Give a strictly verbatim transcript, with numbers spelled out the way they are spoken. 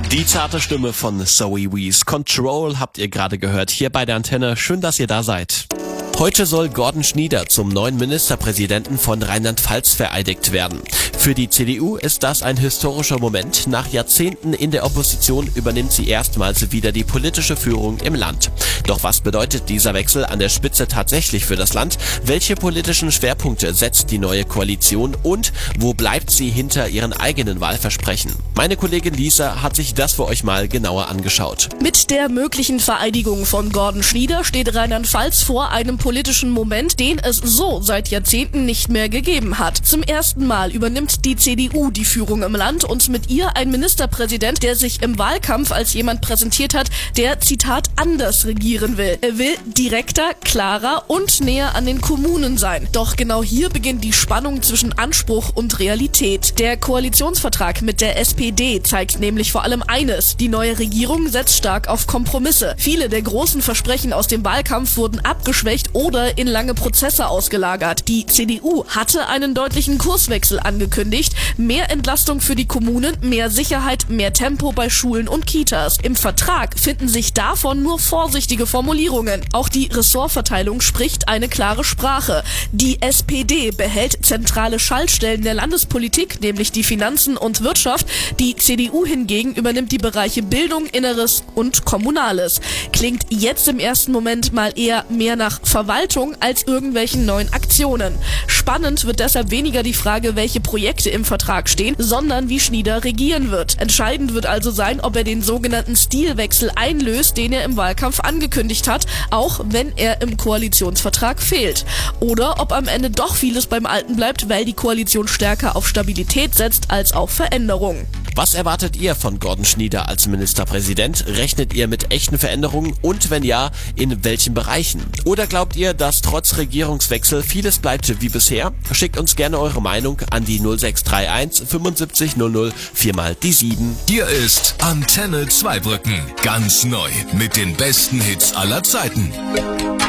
Die zarte Stimme von Zoe Wees. Control habt ihr gerade gehört hier bei der Antenne. Schön, dass ihr da seid. Heute soll Gordon Schnieder zum neuen Ministerpräsidenten von Rheinland-Pfalz vereidigt werden. Für die C D U ist das ein historischer Moment. Nach Jahrzehnten in der Opposition übernimmt sie erstmals wieder die politische Führung im Land. Doch was bedeutet dieser Wechsel an der Spitze tatsächlich für das Land? Welche politischen Schwerpunkte setzt die neue Koalition und wo bleibt sie hinter ihren eigenen Wahlversprechen? Meine Kollegin Lisa hat sich das für euch mal genauer angeschaut. Mit der möglichen Vereidigung von Gordon Schnieder steht Rheinland-Pfalz vor einem politischen Moment, den es so seit Jahrzehnten nicht mehr gegeben hat. Zum ersten Mal übernimmt die C D U die Führung im Land und mit ihr ein Ministerpräsident, der sich im Wahlkampf als jemand präsentiert hat, der, Zitat, anders regieren will. Er will direkter, klarer und näher an den Kommunen sein. Doch genau hier beginnt die Spannung zwischen Anspruch und Realität. Der Koalitionsvertrag mit der S P D zeigt nämlich vor allem eines: Die neue Regierung setzt stark auf Kompromisse. Viele der großen Versprechen aus dem Wahlkampf wurden abgeschwächt oder in lange Prozesse ausgelagert. Die C D U hatte einen deutlichen Kurswechsel angekündigt. Mehr Entlastung für die Kommunen, mehr Sicherheit, mehr Tempo bei Schulen und Kitas. Im Vertrag finden sich davon nur vorsichtige Formulierungen. Auch die Ressortverteilung spricht eine klare Sprache. Die S P D behält zentrale Schaltstellen der Landespolitik, nämlich die Finanzen und Wirtschaft. Die C D U hingegen übernimmt die Bereiche Bildung, Inneres und Kommunales. Klingt jetzt im ersten Moment mal eher mehr nach Verwaltung als irgendwelchen neuen Aktionen. Spannend wird deshalb weniger die Frage, welche Projekte im Vertrag stehen, sondern wie Schnieder regieren wird. Entscheidend wird also sein, ob er den sogenannten Stilwechsel einlöst, den er im Wahlkampf angekündigt hat, auch wenn er im Koalitionsvertrag fehlt. Oder ob am Ende doch vieles beim Alten bleibt, weil die Koalition stärker auf Stabilität setzt als auf Veränderung. Was erwartet ihr von Gordon Schnieder als Ministerpräsident? Rechnet ihr mit echten Veränderungen und wenn ja, in welchen Bereichen? Oder glaubt ihr, dass trotz Regierungswechsel vieles bleibt wie bisher? Schickt uns gerne eure Meinung an die null sechs drei eins fünfundsiebzig null null vier mal die sieben. Hier ist Antenne Zweibrücken. Ganz neu mit den besten Hits aller Zeiten.